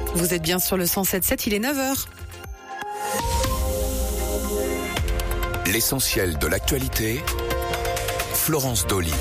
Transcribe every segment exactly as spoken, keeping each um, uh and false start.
Vous êtes bien sur le cent sept sept, il est neuf heures. L'essentiel de l'actualité, Florence Dolly.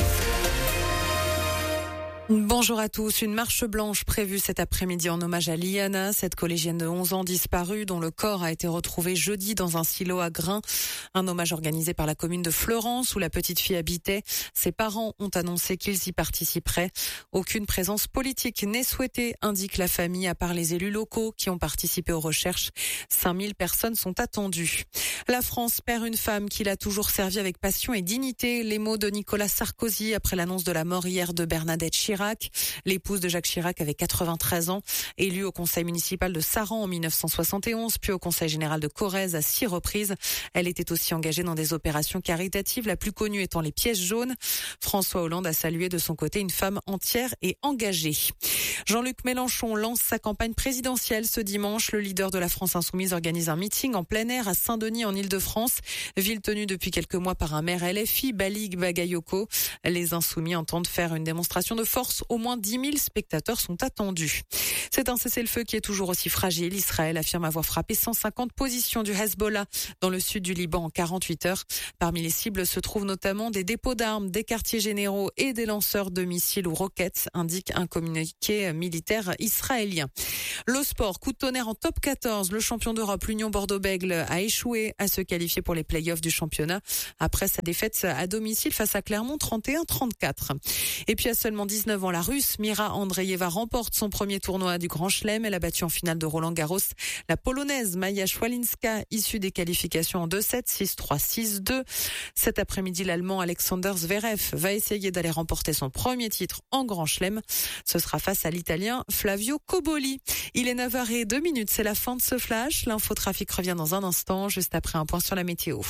Bonjour à tous. Une marche blanche prévue cet après-midi en hommage à Liana, cette collégienne de onze ans disparue dont le corps a été retrouvé jeudi dans un silo à grains. Un hommage organisé par la commune de Fleurance où la petite fille habitait. Ses parents ont annoncé qu'ils y participeraient. Aucune présence politique n'est souhaitée, indique la famille, à part les élus locaux qui ont participé aux recherches. cinq mille personnes sont attendues. La France perd une femme qui l'a toujours servie avec passion et dignité. Les mots de Nicolas Sarkozy après l'annonce de la mort hier de Bernadette Chirac. L'épouse de Jacques Chirac avait quatre-vingt-treize ans, élue au conseil municipal de Saran en mille neuf cent soixante et onze, puis au conseil général de Corrèze à six reprises. Elle était aussi engagée dans des opérations caritatives, la plus connue étant les pièces jaunes. François Hollande a salué de son côté une femme entière et engagée. Jean-Luc Mélenchon lance sa campagne présidentielle ce dimanche. Le leader de la France Insoumise organise un meeting en plein air à Saint-Denis en Île-de-France, ville tenue depuis quelques mois par un maire L F I, Balig Bagayoko. Les Insoumis entendent faire une démonstration de force. Au moins dix mille spectateurs sont attendus. C'est un cessez-le-feu qui est toujours aussi fragile. Israël affirme avoir frappé cent cinquante positions du Hezbollah dans le sud du Liban en quarante-huit heures. Parmi les cibles se trouvent notamment des dépôts d'armes, des quartiers généraux et des lanceurs de missiles ou roquettes, indique un communiqué militaire israélien. Le sport, coup de tonnerre en top quatorze. Le champion d'Europe, l'Union Bordeaux-Bègles, a échoué à se qualifier pour les play-offs du championnat après sa défaite à domicile face à Clermont trente et un à trente-quatre. Et puis à seulement dix-neuf ans, la Russe Mira Andreeva remporte son premier tournoi du Grand Chelem. Elle a battu en finale de Roland-Garros la Polonaise Maja Szwalinska, issue des qualifications en deux sept, six trois, six deux. Cet après-midi, l'Allemand Alexander Zverev va essayer d'aller remporter son premier titre en Grand Chelem. Ce sera face à l'Italien Flavio Cobolli. Il est neuf heures zéro deux, c'est la fin de ce flash. L'infotrafic revient dans un instant, juste après un point sur la météo.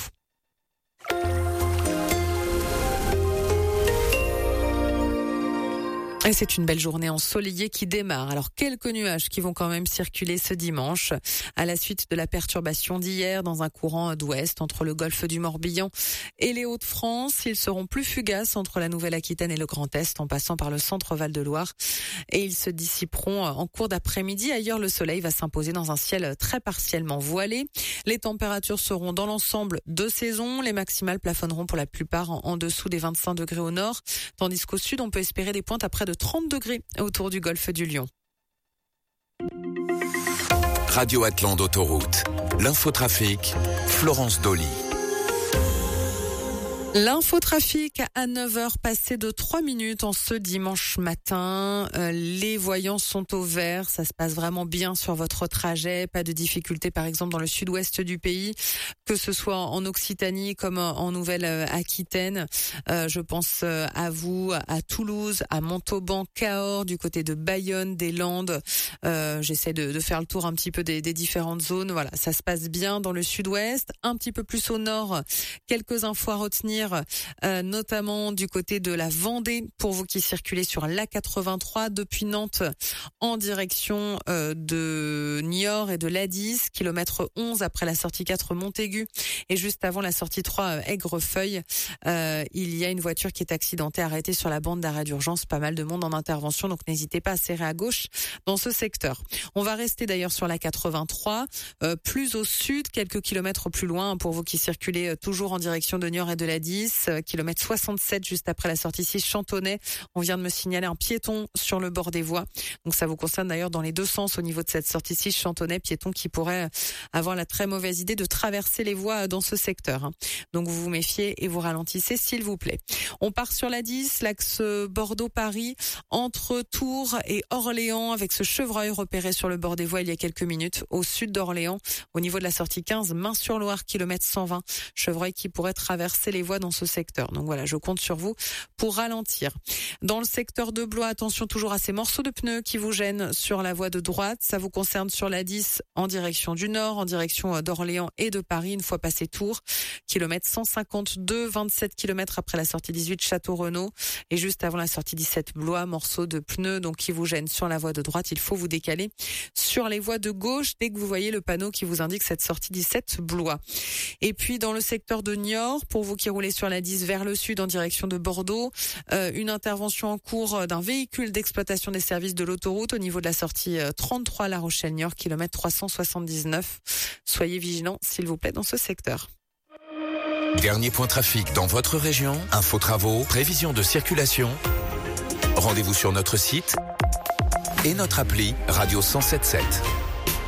Et c'est une belle journée ensoleillée qui démarre. Alors quelques nuages qui vont quand même circuler ce dimanche à la suite de la perturbation d'hier dans un courant d'ouest entre le golfe du Morbihan et les Hauts-de-France. Ils seront plus fugaces entre la Nouvelle-Aquitaine et le Grand Est en passant par le centre Val-de-Loire et ils se dissiperont en cours d'après-midi. Ailleurs, le soleil va s'imposer dans un ciel très partiellement voilé. Les températures seront dans l'ensemble de saison. Les maximales plafonneront pour la plupart en, en dessous des vingt-cinq degrés au nord, tandis qu'au sud, on peut espérer des pointes à près de trente degrés autour du golfe du Lion. Radio Atlante Autoroute. L'infotrafic, Florence Dolly. L'infotrafic à neuf heures passées de trois minutes en ce dimanche matin. Euh, les voyants sont au vert, ça se passe vraiment bien sur votre trajet. Pas de difficultés par exemple dans le sud-ouest du pays, que ce soit en Occitanie comme en Nouvelle-Aquitaine. Euh, je pense à vous, à Toulouse, à Montauban, Cahors, du côté de Bayonne, des Landes. Euh, j'essaie de, de faire le tour un petit peu des, des différentes zones. Voilà, ça se passe bien dans le sud-ouest. Un petit peu plus au nord, quelques infos à retenir. Euh, notamment du côté de la Vendée pour vous qui circulez sur l'A quatre-vingt-trois depuis Nantes en direction euh, de Niort et de l'A dix, kilomètre onze après la sortie quatre Montaigu et juste avant la sortie trois euh, Aigrefeuille. Euh, il y a une voiture qui est accidentée arrêtée sur la bande d'arrêt d'urgence, pas mal de monde en intervention, donc n'hésitez pas à serrer à gauche dans ce secteur. On va rester d'ailleurs sur la quatre-vingt-trois, euh, plus au sud, quelques kilomètres plus loin pour vous qui circulez euh, toujours en direction de Niort et de l'A dix, kilomètre soixante-sept juste après la sortie six Chantonnay. On vient de me signaler un piéton sur le bord des voies. Donc ça vous concerne d'ailleurs dans les deux sens au niveau de cette sortie six Chantonnay, piéton qui pourrait avoir la très mauvaise idée de traverser les voies dans ce secteur. Donc vous vous méfiez et vous ralentissez s'il vous plaît. On part sur la dix, l'axe Bordeaux-Paris, entre Tours et Orléans avec ce chevreuil repéré sur le bord des voies il y a quelques minutes au sud d'Orléans. Au niveau de la sortie quinze, Main-sur-Loire, kilomètre cent vingt, chevreuil qui pourrait traverser les voies dans ce secteur. Donc voilà, je compte sur vous pour ralentir. Dans le secteur de Blois, attention toujours à ces morceaux de pneus qui vous gênent sur la voie de droite. Ça vous concerne sur la dix en direction du nord, en direction d'Orléans et de Paris une fois passé Tours. Kilomètre cent cinquante-deux, vingt-sept kilomètres après la sortie dix-huit Château-Renaud et juste avant la sortie dix-sept Blois, morceaux de pneus donc qui vous gênent sur la voie de droite. Il faut vous décaler sur les voies de gauche dès que vous voyez le panneau qui vous indique cette sortie dix-sept Blois. Et puis dans le secteur de Niort, pour vous qui roulez aller sur la dix vers le sud en direction de Bordeaux. Euh, une intervention en cours d'un véhicule d'exploitation des services de l'autoroute au niveau de la sortie trente-trois La Rochelle-Niort, kilomètre trois cent soixante-dix-neuf. Soyez vigilants, s'il vous plaît, dans ce secteur. Dernier point trafic dans votre région, infos travaux, prévision de circulation. Rendez-vous sur notre site et notre appli Radio cent sept sept.